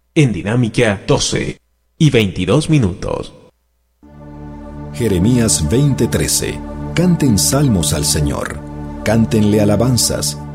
En Dinámica 12:22. Jeremías 20:13. Canten salmos al Señor, cántenle alabanzas,